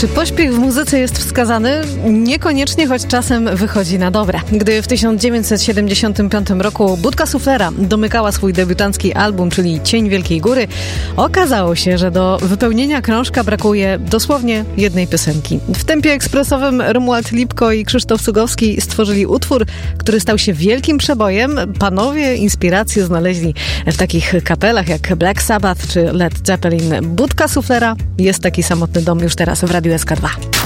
Czy pośpiech w muzyce jest wskazany? Niekoniecznie, choć czasem wychodzi na dobre. Gdy w 1975 roku Budka Suflera domykała swój debiutancki album, czyli Cień Wielkiej Góry, okazało się, że do wypełnienia krążka brakuje dosłownie jednej piosenki. W tempie ekspresowym Romuald Lipko i Krzysztof Cugowski stworzyli utwór, który stał się wielkim przebojem. Panowie inspirację znaleźli w takich kapelach jak Black Sabbath czy Led Zeppelin. Budka Suflera, Jest taki samotny dom, już teraz w Radiu SK2.